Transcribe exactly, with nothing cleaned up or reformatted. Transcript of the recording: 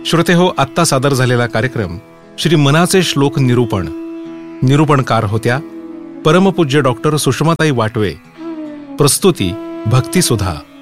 श्रोते हो, आत्ता सादर झालेला कार्यक्रम श्री मनाचे श्लोक निरूपण. निरूपणकार होत्या परमपूज्य डॉक्टर सुषमाताई वाटवे. प्रस्तुती भक्तिसुधा.